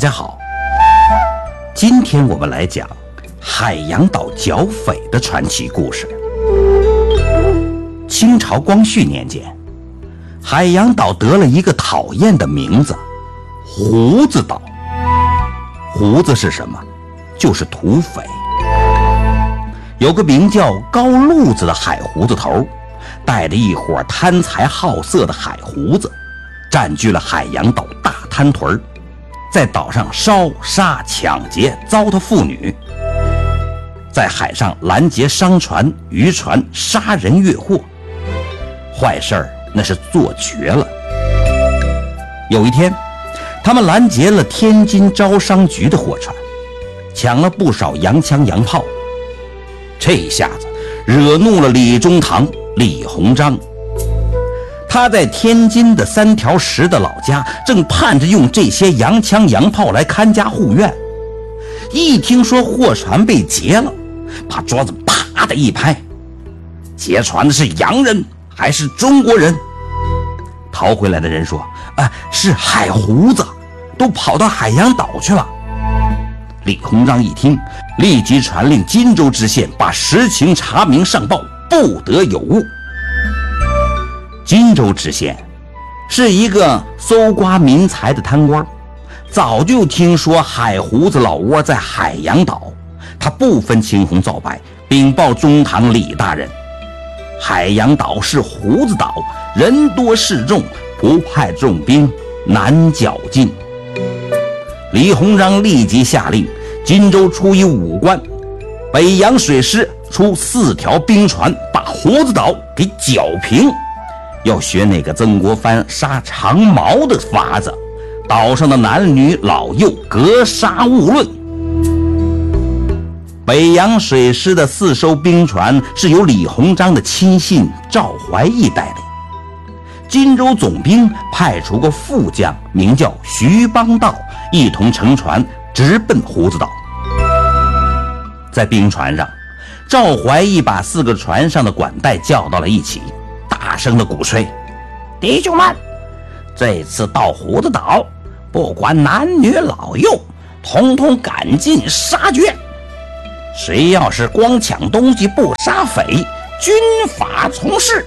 家好，今天我们来讲海洋岛剿匪的传奇故事。清朝光绪年间，海洋岛得了一个讨厌的名字——胡子岛。胡子是什么？就是土匪。有个名叫高路子的海胡子头，带着一伙贪财好色的海胡子，占据了海洋岛大滩屯，在岛上烧杀抢劫，糟蹋妇女，在海上拦截商船渔船，杀人越货，坏事儿那是做绝了。有一天，他们拦截了天津招商局的货船，抢了不少洋枪洋炮，这下子惹怒了李中堂、李鸿章。他在天津的3条石的老家，正盼着用这些洋枪洋炮来看家护院。一听说货船被劫了，把桌子啪的一拍：劫船的是洋人还是中国人？逃回来的人说：是海胡子，都跑到海洋岛去了。李鸿章一听，立即传令荆州知县把实情查明上报，不得有误。荆州知县是一个搜刮民财的贪官，早就听说海胡子老窝在海洋岛，他不分青红皂白，禀报中堂李大人：海洋岛是胡子岛，人多势众，不派重兵，难剿进。李鸿章立即下令，荆州出以武官，北洋水师出4条兵船，把胡子岛给剿平。要学那个曾国藩杀长毛的法子，岛上的男女老幼格杀勿论。北洋水师的4艘兵船是由李鸿章的亲信赵怀义带领，荆州总兵派出个副将名叫徐邦道，一同乘船直奔胡子岛。在兵船上，赵怀义把4个船上的管带叫到了一起，大声的鼓吹：弟兄们，这次到胡子岛，不管男女老幼，统统赶尽杀绝。谁要是光抢东西不杀匪，军法从事。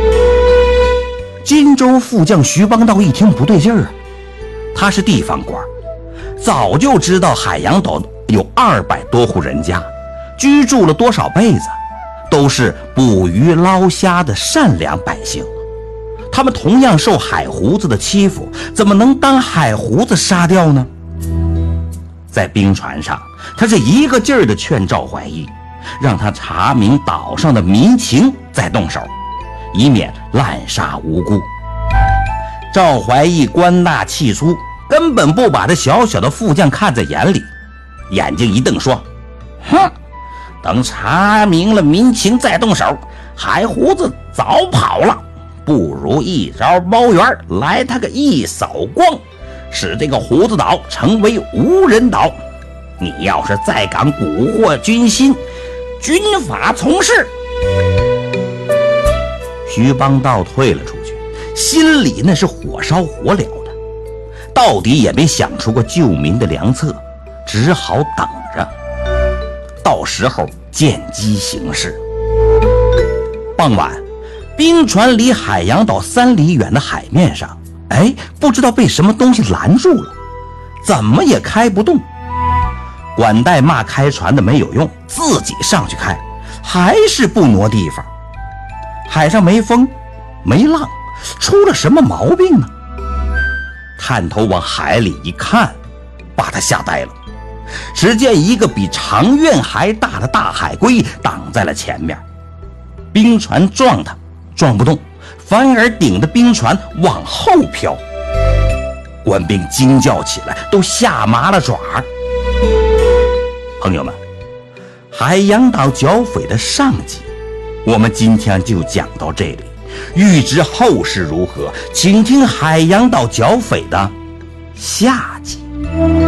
荆州副将徐邦道一听不对劲儿啊，他是地方官，早就知道海洋岛有200多户人家，居住了多少辈子，都是捕鱼捞虾的善良百姓，他们同样受海胡子的欺负，怎么能当海胡子杀掉呢？在兵船上，他是一个劲儿地劝赵怀义，让他查明岛上的民情再动手，以免滥杀无辜。赵怀义官大气粗，根本不把这小小的副将看在眼里，眼睛一瞪说：等查明了民情再动手，海胡子早跑了，不如一招包圆，来他个一扫光，使这个胡子岛成为无人岛。你要是再敢蛊惑军心，军法从事。徐邦道退了出去，心里那是火烧火燎的，到底也没想出个救民的良策，只好等着，到时候见机行事。傍晚，兵船离海洋岛3里远的海面上，不知道被什么东西拦住了，怎么也开不动。管带骂开船的没有用，自己上去开，还是不挪地方。海上没风没浪，出了什么毛病呢？探头往海里一看，把他吓呆了。只见一个比长院还大的大海龟挡在了前面，兵船撞它撞不动，反而顶着兵船往后飘。官兵惊叫起来，都吓麻了爪儿。朋友们，海洋岛剿匪的上集我们今天就讲到这里，欲知后事如何，请听海洋岛剿匪的下集。